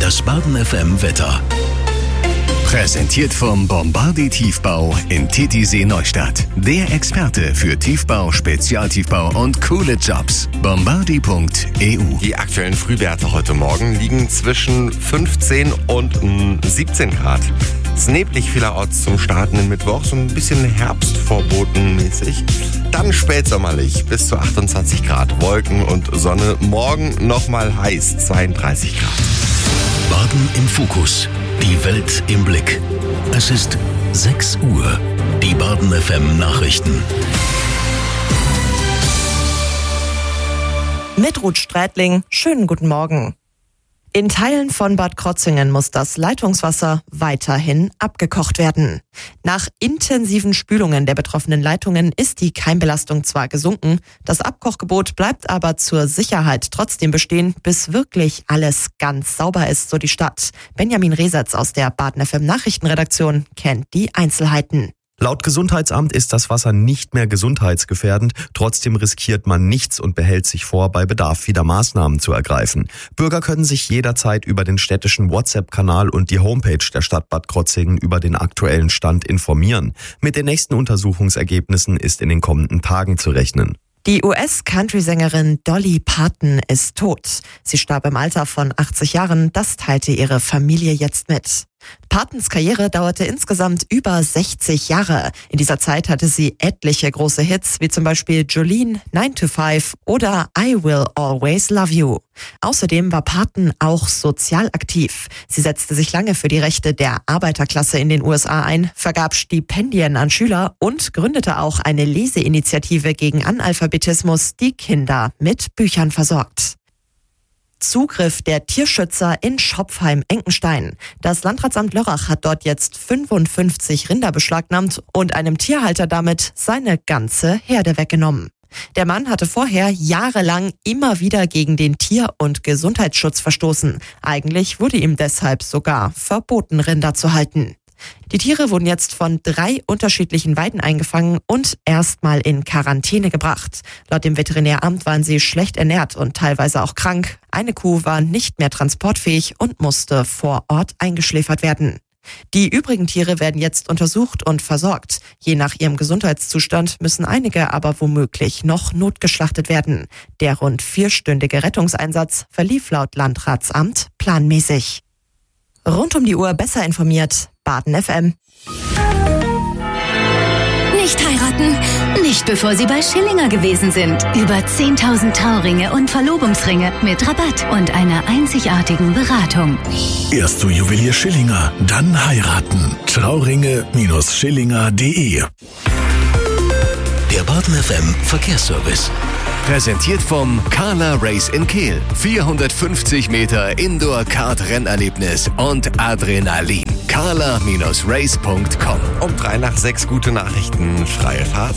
Das Baden FM Wetter. Präsentiert vom Bombardier Tiefbau in Titisee Neustadt. Der Experte für Tiefbau, Spezialtiefbau und coole Jobs. Bombardier.eu. Die aktuellen Frühwerte heute Morgen liegen zwischen 15 und 17 Grad. Es ist neblig vielerorts zum Starten in Mittwoch, so ein bisschen Herbstvorbotenmäßig. Dann spätsommerlich bis zu 28 Grad, Wolken und Sonne. Morgen nochmal heiß, 32 Grad. Baden im Fokus. Die Welt im Blick. Es ist 6 Uhr. Die Baden FM Nachrichten. Mit Ruth Strätling, schönen guten Morgen. In Teilen von Bad Krozingen muss das Leitungswasser weiterhin abgekocht werden. Nach intensiven Spülungen der betroffenen Leitungen ist die Keimbelastung zwar gesunken, das Abkochgebot bleibt aber zur Sicherheit trotzdem bestehen, bis wirklich alles ganz sauber ist, so die Stadt. Benjamin Resetz aus der Baden FM Nachrichtenredaktion kennt die Einzelheiten. Laut Gesundheitsamt ist das Wasser nicht mehr gesundheitsgefährdend. Trotzdem riskiert man nichts und behält sich vor, bei Bedarf wieder Maßnahmen zu ergreifen. Bürger können sich jederzeit über den städtischen WhatsApp-Kanal und die Homepage der Stadt Bad Krozingen über den aktuellen Stand informieren. Mit den nächsten Untersuchungsergebnissen ist in den kommenden Tagen zu rechnen. Die US-Country-Sängerin Dolly Parton ist tot. Sie starb im Alter von 80 Jahren, das teilte ihre Familie jetzt mit. Partons Karriere dauerte insgesamt über 60 Jahre. In dieser Zeit hatte sie etliche große Hits, wie zum Beispiel Jolene, 9 to 5 oder I Will Always Love You. Außerdem war Parton auch sozial aktiv. Sie setzte sich lange für die Rechte der Arbeiterklasse in den USA ein, vergab Stipendien an Schüler und gründete auch eine Leseinitiative gegen Analphabetismus, die Kinder mit Büchern versorgt. Zugriff der Tierschützer in Schopfheim-Enkenstein. Das Landratsamt Lörrach hat dort jetzt 55 Rinder beschlagnahmt und einem Tierhalter damit seine ganze Herde weggenommen. Der Mann hatte vorher jahrelang immer wieder gegen den Tier- und Gesundheitsschutz verstoßen. Eigentlich wurde ihm deshalb sogar verboten, Rinder zu halten. Die Tiere wurden jetzt von 3 unterschiedlichen Weiden eingefangen und erstmal in Quarantäne gebracht. Laut dem Veterinäramt waren sie schlecht ernährt und teilweise auch krank. Eine Kuh war nicht mehr transportfähig und musste vor Ort eingeschläfert werden. Die übrigen Tiere werden jetzt untersucht und versorgt. Je nach ihrem Gesundheitszustand müssen einige aber womöglich noch notgeschlachtet werden. Der rund 4-stündige Rettungseinsatz verlief laut Landratsamt planmäßig. Rund um die Uhr besser informiert, Baden FM. Nicht heiraten, nicht bevor Sie bei Schillinger gewesen sind. Über 10.000 Trauringe und Verlobungsringe mit Rabatt und einer einzigartigen Beratung. Erst zu Juwelier Schillinger, dann heiraten. Trauringe-Schillinger.de. Der Baden FM Verkehrsservice. Präsentiert vom Carla Race in Kehl. 450 Meter Indoor-Kart-Rennerlebnis und Adrenalin. carla-race.com. Um 5:03 gute Nachrichten, freie Fahrt.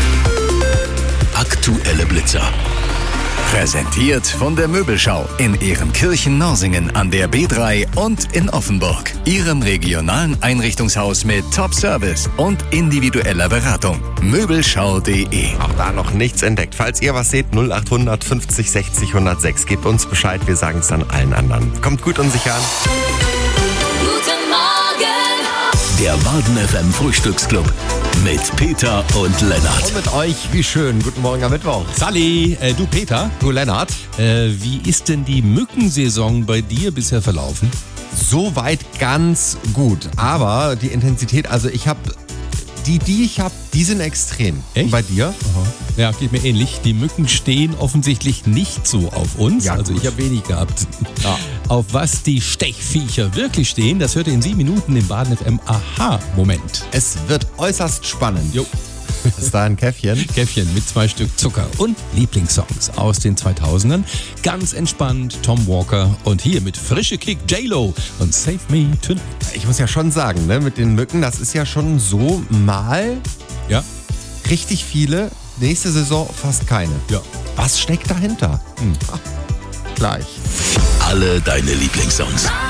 Aktuelle Blitzer. Präsentiert von der Möbelschau in Ehrenkirchen-Norsingen an der B3 und in Offenburg. Ihrem regionalen Einrichtungshaus mit Top-Service und individueller Beratung. Möbelschau.de. Auch da noch nichts entdeckt. Falls ihr was seht, 0800 50 60 106. Gebt uns Bescheid, wir sagen es dann allen anderen. Kommt gut und sicher an. Guten Morgen! Der Baden FM Frühstücksclub mit Peter und Lennart. Und mit euch, wie schön. Guten Morgen am Mittwoch. Sally, du Peter, Du Lennart. wie ist denn die Mückensaison bei dir bisher verlaufen? Soweit ganz gut. Aber die Intensität, also ich habe die ich habe, die sind extrem. Echt? Und bei dir? Aha. Ja, geht mir ähnlich. Die Mücken stehen offensichtlich nicht so auf uns. Ja, also gut. ich habe wenig gehabt. Ja. Auf was die Stechviecher wirklich stehen, das hört ihr in 7 Minuten im Baden FM Aha-Moment. Es wird äußerst spannend. Jo. Ist da ein Käffchen? Käffchen mit 2 Stück Zucker und Lieblingssongs aus den 2000ern. Ganz entspannt Tom Walker und hier mit frische Kick J-Lo und Save Me Tonight. Ich muss ja schon sagen, ne, mit den Mücken, das ist ja schon so mal Ja, richtig viele. Nächste Saison fast keine. ja. Was steckt dahinter? Gleich. Alle deine Lieblingssongs.